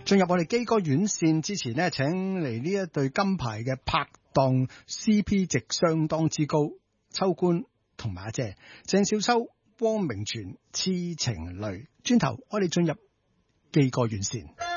進入我哋基哥院線之前呢，請嚟呢一對金牌嘅拍檔 CP 值相當之高，秋官同埋阿姐鄭少秋、汪明荃痴情淚。轉頭我哋進入基哥院線。